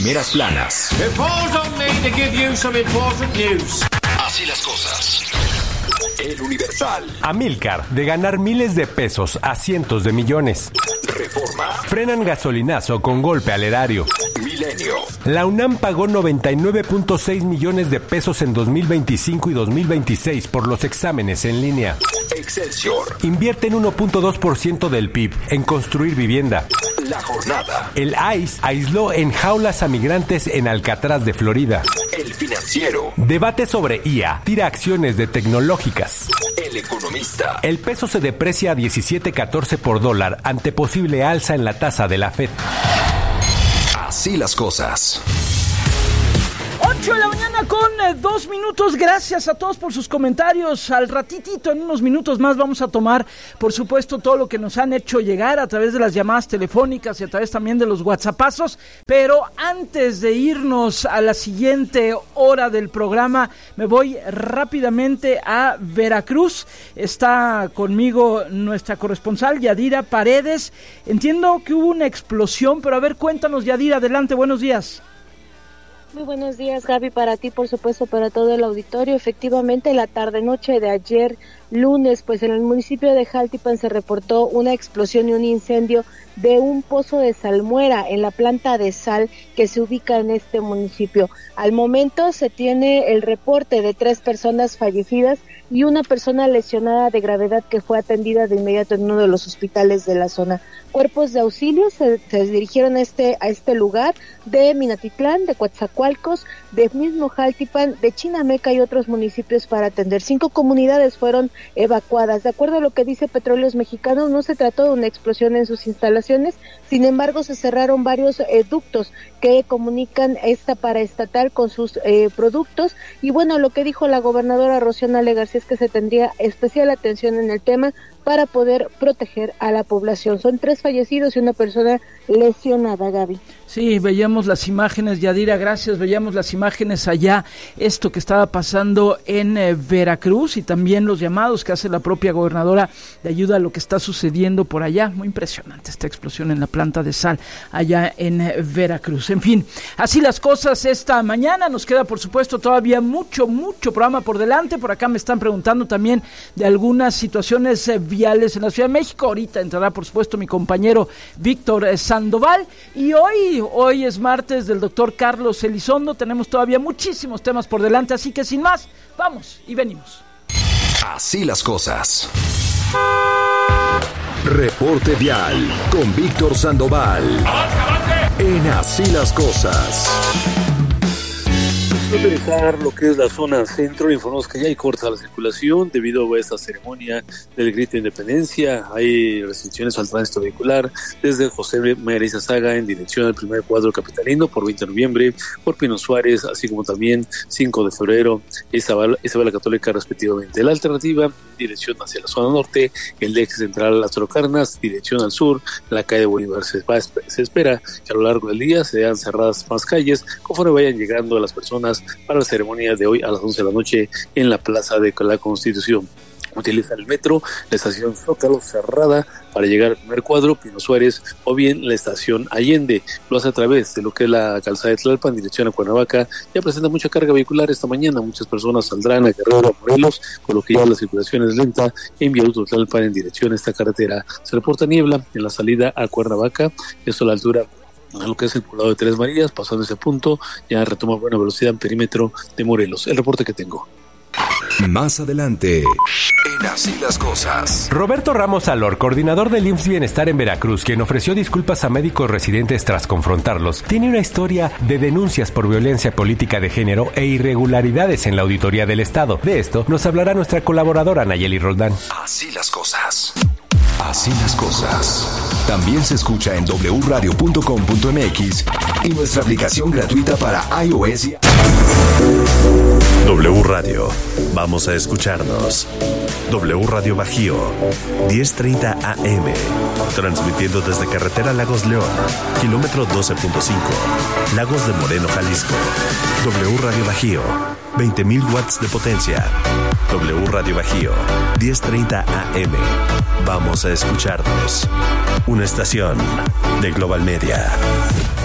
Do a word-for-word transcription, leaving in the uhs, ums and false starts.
primeras planas. It falls on me to give you some important news. Así las cosas. El Universal. Amilcar, de ganar miles de pesos a cientos de millones. Reforma. Frenan gasolinazo con golpe al erario. Milenio. La UNAM pagó noventa y nueve punto seis millones de pesos en dos mil veinticinco y dos mil veintiséis por los exámenes en línea. Excelsior. Invierten uno punto dos por ciento del P I B en construir vivienda. La Jornada. El I C E aisló en jaulas a migrantes en Alcatraz de Florida. El Financiero. Debate sobre I A, tira acciones de tecnológicas. El Economista. El peso se deprecia a diecisiete catorce por dólar ante posible alza en la tasa de la Fed. Así las cosas. ocho de la mañana con eh, dos minutos. Gracias a todos por sus comentarios. Al ratitito, en unos minutos más, vamos a tomar, por supuesto, todo lo que nos han hecho llegar a través de las llamadas telefónicas y a través también de los WhatsAppazos. Pero antes de irnos a la siguiente hora del programa, me voy rápidamente a Veracruz. Está conmigo nuestra corresponsal, Yadira Paredes. Entiendo que hubo una explosión, pero a ver, cuéntanos, Yadira, adelante, buenos días. Muy buenos días, Gaby, para ti, por supuesto, para todo el auditorio. Efectivamente, la tarde-noche de ayer, lunes, pues en el municipio de Jaltipan se reportó una explosión y un incendio de un pozo de salmuera en la planta de sal que se ubica en este municipio. Al momento se tiene el reporte de tres personas fallecidas y una persona lesionada de gravedad que fue atendida de inmediato en uno de los hospitales de la zona. Cuerpos de auxilio se, se dirigieron a este, a este lugar de Minatitlán, de Coatzacoalcos, de mismo Jaltipan, de Chinameca y otros municipios para atender. Cinco comunidades fueron evacuadas. De acuerdo a lo que dice Petróleos Mexicanos, no se trató de una explosión en sus instalaciones, sin embargo se cerraron varios eh, ductos que comunican esta paraestatal con sus eh, productos. Y bueno, lo que dijo la gobernadora Rocío Nale García es que se tendría especial atención en el tema para poder proteger a la población. Son tres fallecidos y una persona lesionada, Gaby. Sí, veíamos las imágenes, Yadira, gracias, veíamos las imágenes allá, esto que estaba pasando en eh, Veracruz y también los llamados que hace la propia gobernadora de ayuda a lo que está sucediendo por allá. Muy impresionante esta explosión en la planta de sal allá en eh, Veracruz. En fin, así las cosas esta mañana. Nos queda, por supuesto, todavía mucho, mucho programa por delante. Por acá me están preguntando también de algunas situaciones eh, viales en la Ciudad de México. Ahorita entrará, por supuesto, mi compañero Víctor eh, Sandoval. Y hoy, hoy es martes del doctor Carlos Elizondo. Tenemos todavía muchísimos temas por delante, así que sin más, vamos y venimos. Así las cosas. Reporte vial con Víctor Sandoval. ¡Avance, avance! En Así las cosas. Después de dejar lo que es la zona centro, informamos que ya hay corta la circulación debido a esta ceremonia del grito de independencia. Hay restricciones al tránsito vehicular desde José María Saga en dirección al primer cuadro capitalino por veinte de noviembre, por Pino Suárez, así como también cinco de febrero, Isabel, Isabel la Católica respectivamente. La alternativa, dirección hacia la zona norte, el eje central Lázaro Cárdenas, dirección al sur, la calle Bolívar. Se, va, se espera que a lo largo del día se vean cerradas más calles conforme vayan llegando las personas para la ceremonia de hoy a las once de la noche en la Plaza de la Constitución. Utiliza el metro, la estación Zócalo cerrada para llegar al primer cuadro, Pino Suárez, o bien la estación Allende. Lo hace a través de lo que es la calzada de Tlalpan, dirección a Cuernavaca. Ya presenta mucha carga vehicular esta mañana. Muchas personas saldrán a Guerrero, a Morelos, con lo que ya la circulación es lenta en Viaducto Tlalpan en dirección a esta carretera. Se reporta niebla en la salida a Cuernavaca, esto a la altura a lo que es el poblado de Tres Marías. Pasando ese punto, ya retoma buena velocidad en perímetro de Morelos. El reporte que tengo. Más adelante, en Así las cosas. Roberto Ramos Alor, coordinador del I M S S Bienestar en Veracruz, quien ofreció disculpas a médicos residentes tras confrontarlos, tiene una historia de denuncias por violencia política de género e irregularidades en la auditoría del Estado. De esto nos hablará nuestra colaboradora Nayeli Roldán. Así las cosas. Así las cosas. También se escucha en doble u radio punto com punto m x y nuestra aplicación gratuita para iOS y W Radio. Vamos a escucharnos. W Radio Bajío, diez treinta A M. Transmitiendo desde Carretera Lagos León, kilómetro doce punto cinco. Lagos de Moreno, Jalisco. W Radio Bajío, veinte mil watts de potencia. W Radio Bajío, diez treinta A M. Vamos a escucharnos. Una estación de Global Media.